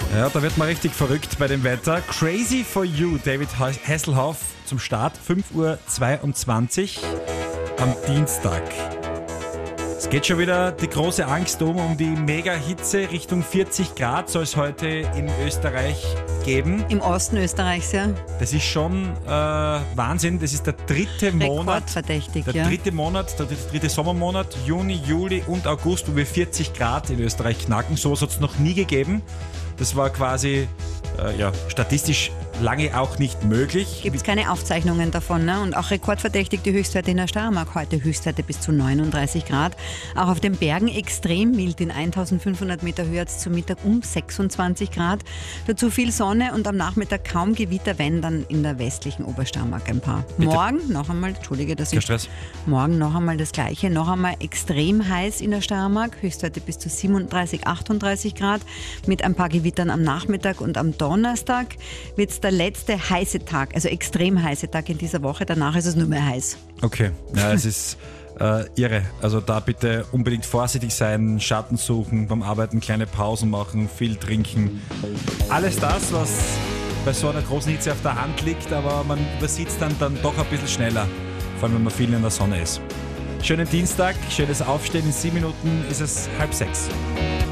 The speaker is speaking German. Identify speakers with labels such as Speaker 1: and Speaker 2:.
Speaker 1: Ja, da wird man richtig verrückt bei dem Wetter. Crazy for You, David Hasselhoff zum Start, 5:22 Uhr am Dienstag. Es geht schon wieder die große Angst um die Mega-Hitze. Richtung 40 Grad soll es heute in Österreich geben.
Speaker 2: Im Osten Österreichs, ja.
Speaker 1: Das ist schon Wahnsinn. Das ist der dritte Monat.
Speaker 2: Rekordverdächtig,
Speaker 1: Der
Speaker 2: ja.
Speaker 1: dritte Sommermonat, Juni, Juli und August, wo wir 40 Grad in Österreich knacken. So hat es noch nie gegeben. Das war quasi statistisch lange auch nicht möglich.
Speaker 2: Gibt es keine Aufzeichnungen davon, ne? Und auch rekordverdächtig die Höchstwerte in der Steiermark. Heute Höchstwerte bis zu 39 Grad. Auch auf den Bergen extrem mild. In 1500 Meter Höhe hat es zum Mittag um 26 Grad. Dazu viel Sonne und am Nachmittag kaum Gewitter, wenn dann in der westlichen Obersteiermark ein paar.
Speaker 1: Bitte?
Speaker 2: Morgen noch einmal, entschuldige, dass
Speaker 1: Kein
Speaker 2: ich...
Speaker 1: Stress.
Speaker 2: Morgen noch einmal das Gleiche, noch einmal extrem heiß in der Steiermark. Höchstwerte bis zu 37, 38 Grad. Mit ein paar Gewittern am Nachmittag und am Donnerstag wird es der letzte heiße Tag, also extrem heiße Tag in dieser Woche. Danach ist es nur mehr heiß.
Speaker 1: Okay, ja, es ist irre. Also da bitte unbedingt vorsichtig sein, Schatten suchen, beim Arbeiten kleine Pausen machen, viel trinken. Alles das, was bei so einer großen Hitze auf der Hand liegt, aber man übersieht es dann doch ein bisschen schneller, vor allem wenn man viel in der Sonne ist. Schönen Dienstag, schönes Aufstehen. In 7 Minuten ist es 5:30.